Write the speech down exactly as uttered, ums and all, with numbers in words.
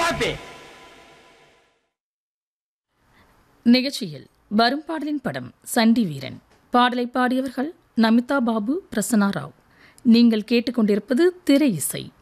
happy. நிகழ்ச்சியில் வரும் பாடலின் படம் சண்டி வீரன். பாடலை பாடியவர்கள் நமிதா பாபு, பிரசன்னா ராவ். நீங்கள் கேட்டுக்கொண்டிருப்பது திரை இசை.